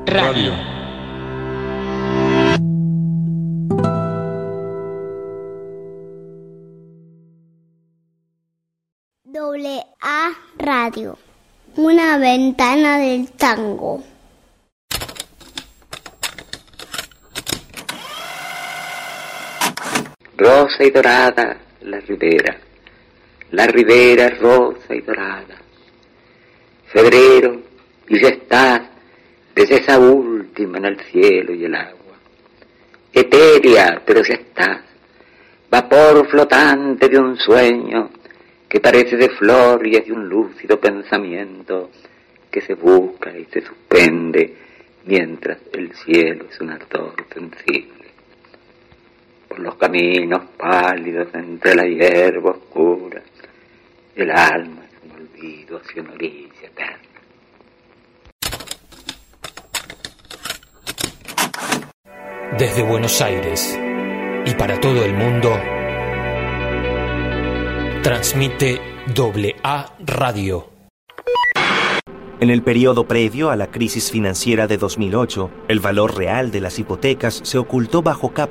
Radio. AA Radio, una ventana del tango. Rosa y dorada la ribera rosa y dorada. Febrero, y ya estás desde esa última en el cielo y el agua. Etérea, pero ya estás, vapor flotante de un sueño que parece de flor y es de un lúcido pensamiento que se busca y se suspende mientras el cielo es un ardor sensible. Por los caminos pálidos entre la hierba oscura, el alma es un olvido hacia una orilla eterna. Desde Buenos Aires y para todo el mundo, transmite AA Radio. En el periodo previo a la crisis financiera de 2008, el valor real de las hipotecas se ocultó bajo capas